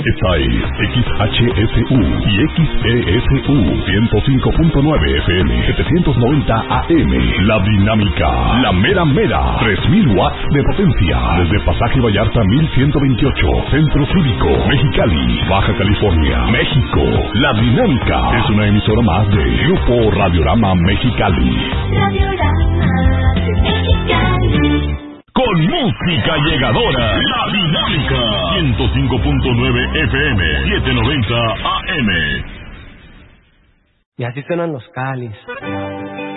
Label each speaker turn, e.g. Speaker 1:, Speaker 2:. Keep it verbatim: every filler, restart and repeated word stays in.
Speaker 1: Esta es X H S U y X E S U ciento cinco punto nueve F M, setecientos noventa A M. La Dinámica, la mera mera, tres mil watts de potencia. Desde Pasaje Vallarta mil ciento veintiocho, Centro Cívico, Mexicali, Baja California, México. La Dinámica es una emisora más de Grupo Radiorama Mexicali.
Speaker 2: Radiorama Mexicali.
Speaker 1: Con música llegadora, La Dinámica, ciento cinco punto nueve F M, setecientos noventa A M.
Speaker 3: Y así suenan los Cáliz.